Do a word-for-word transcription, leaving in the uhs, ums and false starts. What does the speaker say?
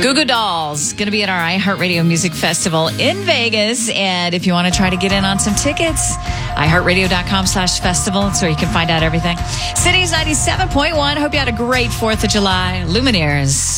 Goo Goo Dolls going to be at our iHeartRadio Music Festival in Vegas. And if you want to try to get in on some tickets, iHeartRadio.com slash festival. That's where you can find out everything. Cities ninety-seven point one. Hope you had a great fourth of July. Lumineers.